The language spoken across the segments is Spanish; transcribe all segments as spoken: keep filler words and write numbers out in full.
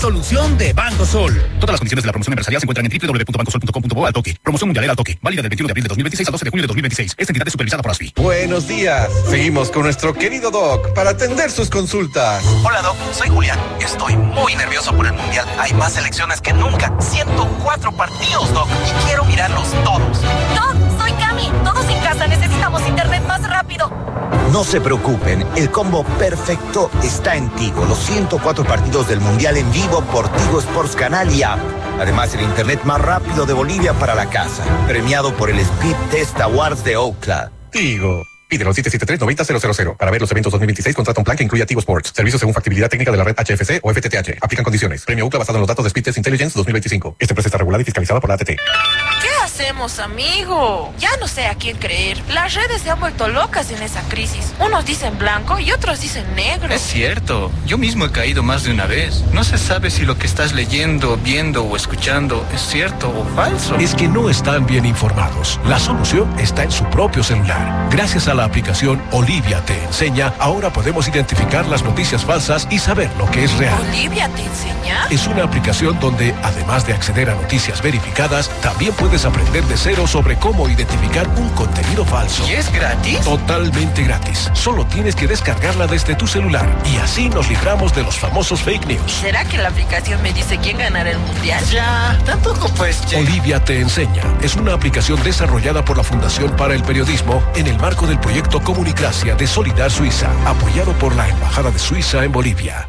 Solución de Banco Sol. Todas las condiciones de la promoción empresarial se encuentran en doble u doble u doble u punto bancosol punto com punto bo al toque. Promoción mundialera al toque. Válida del veintiuno de abril de dos mil veintiséis al doce de junio de dos mil veintiséis. Esta entidad es supervisada por ASFI. Buenos días. Seguimos con nuestro querido Doc para atender sus consultas. Hola, Doc. Soy Julián. Estoy muy nervioso por el Mundial. Hay más selecciones que nunca. ciento cuatro partidos, Doc. Y quiero mirarlos todos. Doc, soy Cami. Todos en casa necesitamos internet más rápido. No se preocupen, el combo perfecto está en Tigo. Los ciento cuatro partidos del Mundial en vivo por Tigo Sports Canal y app. Además, el internet más rápido de Bolivia para la casa. Premiado por el Speed Test Awards de Ookla. Tigo. Pídelo siete siete tres, nueve cero cero cero. Para ver los eventos dos mil veintiséis, contrata un plan que incluya Tigo Sports. Servicios según factibilidad técnica de la red H F C o F T T H. Aplican condiciones. Premio Ookla basado en los datos de Speed Test Intelligence dos mil veinticinco. Esta empresa está regulada y fiscalizada por la A T T. ¿Qué hacemos, amigo? Ya no sé a quién creer. Las redes se han vuelto locas en esa crisis. Unos dicen blanco y otros dicen negro. Es cierto. Yo mismo he caído más de una vez. No se sabe si lo que estás leyendo, viendo o escuchando es cierto o falso. Es que no están bien informados. La solución está en su propio celular. Gracias a la aplicación Olivia Te Enseña, ahora podemos identificar las noticias falsas y saber lo que es real. ¿Olivia Te Enseña? Es una aplicación donde, además de acceder a noticias verificadas, también puedes aprender de cero sobre cómo identificar un contenido falso. ¿Y es gratis? Totalmente gratis. Solo tienes que descargarla desde tu celular y así nos libramos de los famosos fake news. ¿Será que la aplicación me dice quién ganará el mundial? Ya, tampoco pues, che. Olivia Te Enseña es una aplicación desarrollada por la Fundación para el Periodismo en el marco del proyecto Comunicracia de Solidar Suiza, apoyado por la Embajada de Suiza en Bolivia.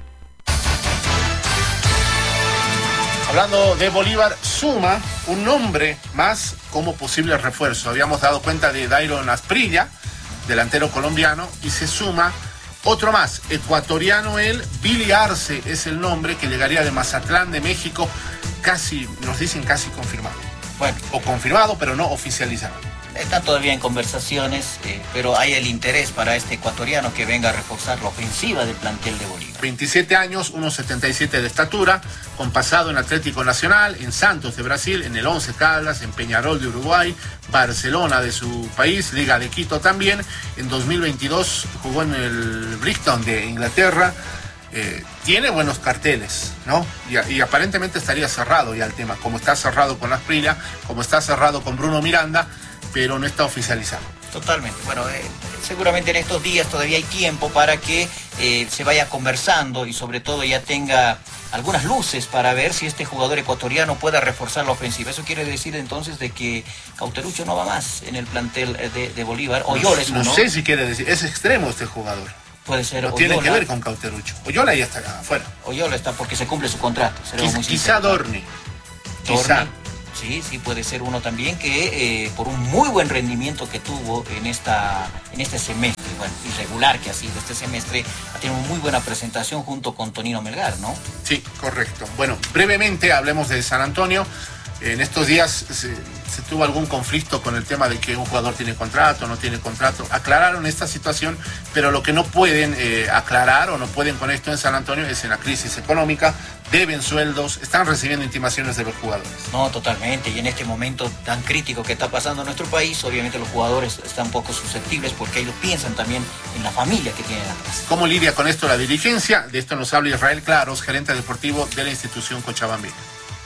Hablando de Bolívar, suma un nombre más como posible refuerzo. Habíamos dado cuenta de Dairon Asprilla, delantero colombiano, y se suma otro más, ecuatoriano él, Billy Arce es el nombre, que llegaría de Mazatlán, de México, casi, nos dicen casi confirmado. Bueno. O confirmado, pero no oficializado. Está todavía en conversaciones, eh, pero hay el interés para este ecuatoriano que venga a reforzar la ofensiva del plantel de Bolívar. veintisiete años, uno setenta y siete de estatura, con pasado en Atlético Nacional, en Santos de Brasil, en el Once Caldas, en Peñarol de Uruguay, Barcelona de su país, Liga de Quito también. En dos mil veintidós jugó en el Brixton de Inglaterra. Eh, tiene buenos carteles, ¿no? Y, y aparentemente estaría cerrado ya el tema, como está cerrado con Asprilla, como está cerrado con Bruno Miranda, pero no está oficializado. Totalmente. Bueno, eh, seguramente en estos días todavía hay tiempo para que eh, se vaya conversando y sobre todo ya tenga algunas luces para ver si este jugador ecuatoriano pueda reforzar la ofensiva. Eso quiere decir entonces de que Cauterucho no va más en el plantel de, de Bolívar. Oyola es uno. No sé si quiere decir, es extremo este jugador. Puede ser no Oyola. Tiene que ver con Cauterucho. Oyola ya está afuera. Oyola está porque se cumple su contrato. Quizá, quizá Dorni. Quizá. Sí, sí, puede ser uno también que eh, por un muy buen rendimiento que tuvo en esta en este semestre, bueno, irregular que ha sido este semestre, ha tenido una muy buena presentación junto con Tonino Melgar, ¿no? Sí, correcto. Bueno, brevemente hablemos de San Antonio. En estos días se, se tuvo algún conflicto con el tema de que un jugador tiene contrato, no tiene contrato. Aclararon esta situación, pero lo que no pueden eh, aclarar o no pueden con esto en San Antonio es en la crisis económica. Deben sueldos, están recibiendo intimaciones de los jugadores. No, totalmente. Y en este momento tan crítico que está pasando en nuestro país, obviamente los jugadores están un poco susceptibles porque ellos piensan también en la familia que tienen atrás. ¿Cómo lidia con esto la dirigencia? De esto nos habla Israel Claros, gerente deportivo de la institución Cochabambina.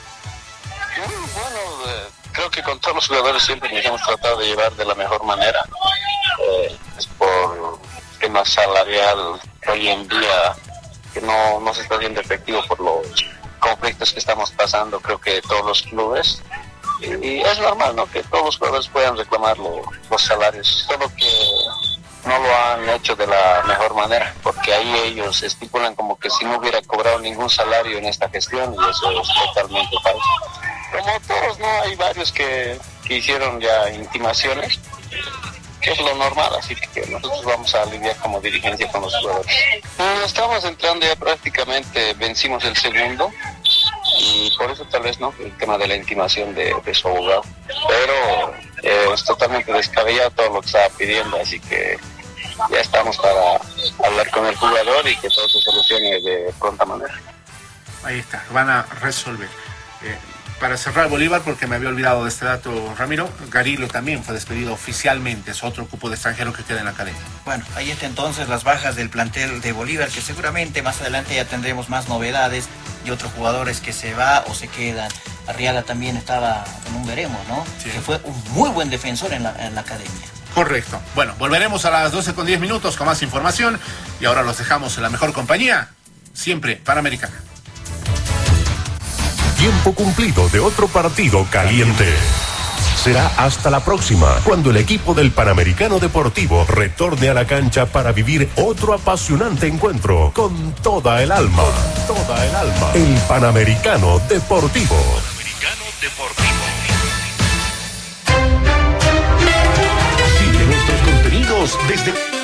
Bueno, eh, creo que con todos los jugadores siempre nos hemos tratado de llevar de la mejor manera. Eh, es por tema salarial hoy en día que no, no se está haciendo efectivo por los conflictos que estamos pasando, creo que todos los clubes. Y, y es normal, ¿no?, que todos los jugadores puedan reclamar lo, los salarios, solo que no lo han hecho de la mejor manera, porque ahí ellos estipulan como que si no hubiera cobrado ningún salario en esta gestión, y eso es totalmente falso. Como todos, ¿no?, hay varios que, que hicieron ya intimaciones, que es lo normal, así que nosotros vamos a lidiar como dirigencia con los jugadores. Eh, estamos entrando ya prácticamente, vencimos el segundo, y por eso tal vez no, el tema de la intimación de, de su abogado. Pero eh, es totalmente descabellado todo lo que estaba pidiendo, así que ya estamos para hablar con el jugador y que todo se solucione de pronta manera. Ahí está, van a resolver. Eh, Para cerrar Bolívar, porque me había olvidado de este dato, Ramiro, Garilo también fue despedido oficialmente, es otro cupo de extranjero que queda en la academia. Bueno, ahí está entonces las bajas del plantel de Bolívar, que seguramente más adelante ya tendremos más novedades. y otros jugadores que se va o se quedan. Arriaga también estaba en un veremos, ¿no? Sí. Que fue un muy buen defensor en la, en la academia. Correcto. Bueno, volveremos a las doce con diez minutos con más información y ahora los dejamos en la mejor compañía, siempre Panamericana. Tiempo cumplido de otro partido caliente. Será hasta la próxima, cuando el equipo del Panamericano Deportivo retorne a la cancha para vivir otro apasionante encuentro con toda el alma. Con toda el alma. El Panamericano Deportivo. Panamericano Deportivo. Sigue nuestros contenidos desde